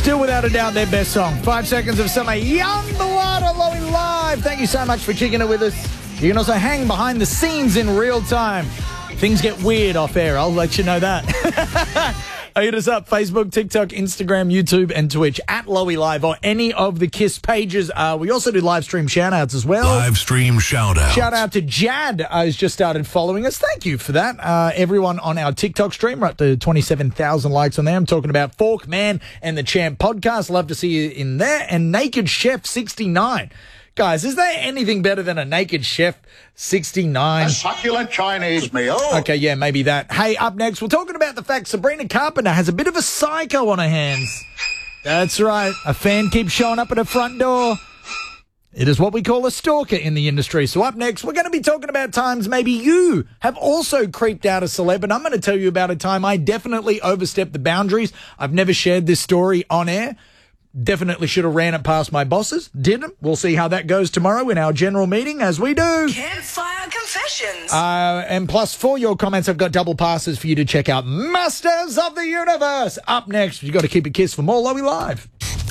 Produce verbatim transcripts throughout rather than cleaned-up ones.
Still without a doubt their best song. Five Seconds of Summer. Young Blood on Lowy Live. Thank you so much for kicking it with us. You can also hang behind the scenes in real time. Things get weird off air. I'll let you know that. Hit us up, Facebook, TikTok, Instagram, YouTube, and Twitch at Lowy Live or any of the KISS pages. Uh, we also do live stream shout-outs as well. Live stream shout-outs. Shout out to Jad, uh, who's just started following us. Thank you for that. Uh, everyone on our TikTok stream, we're up to twenty-seven thousand likes on there. I'm talking about Fork Man and the Champ podcast. Love to see you in there. And Naked Chef sixty-nine. Guys, is there anything better than a Naked Chef sixty-nine? A succulent Chinese meal. Okay, yeah, maybe that. Hey, up next, we're talking about the fact Sabrina Carpenter has a bit of a psycho on her hands. That's right. A fan keeps showing up at her front door. It is what we call a stalker in the industry. So up next, we're going to be talking about times maybe you have also creeped out a celeb, and I'm going to tell you about a time I definitely overstepped the boundaries. I've never shared this story on air. Definitely should have ran it past my bosses. Didn't. We'll see how that goes tomorrow in our general meeting, as we do. Campfire Confessions. Uh, and plus, for your comments, I've got double passes for you to check out Masters of the Universe. Up next, you've got to keep it KISS for more Lowy Live.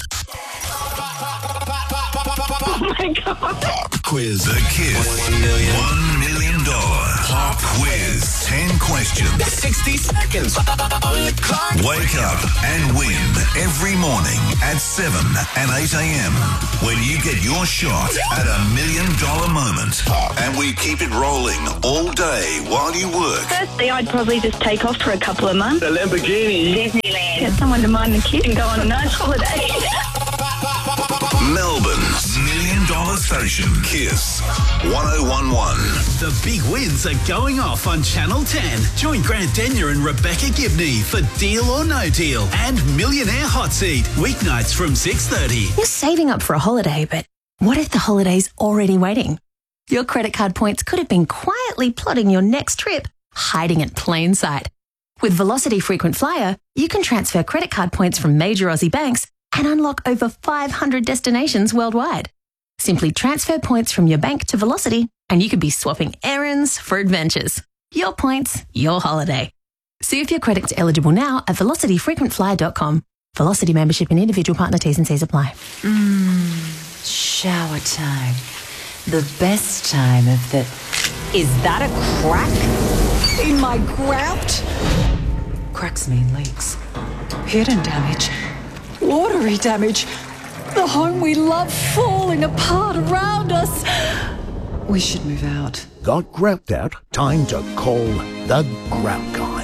Oh my God. Pop quiz. The KISS. One million. One million dollar pop quiz. Ten questions. sixty seconds. Wake up and win every morning at seven and eight a.m. when you get your shot at a million dollar moment. And we keep it rolling all day while you work. Firstly, I'd probably just take off for a couple of months. A Lamborghini. Disneyland. Get someone to mind the kid and go on a nice holiday. Melbourne's million dollar station, KISS one oh one one. The big wins are going off on Channel ten. Join Grant Denyer and Rebecca Gibney for Deal or No Deal and Millionaire Hot Seat, weeknights from six thirty. You're saving up for a holiday, but what if the holiday's already waiting? Your credit card points could have been quietly plotting your next trip, hiding in plain sight. With Velocity Frequent Flyer, you can transfer credit card points from major Aussie banks and unlock over five hundred destinations worldwide. Simply transfer points from your bank to Velocity and you could be swapping errands for adventures. Your points, your holiday. See if your credit's eligible now at velocity frequent flyer dot com. Velocity membership and individual partner T's and C's apply. Mmm, shower time. The best time of the... Is that a crack in my grout? Cracks mean leaks. Hidden damage. Watery damage. The home we love falling apart around us. We should move out. Got grout out? Time to call the Grout Guy.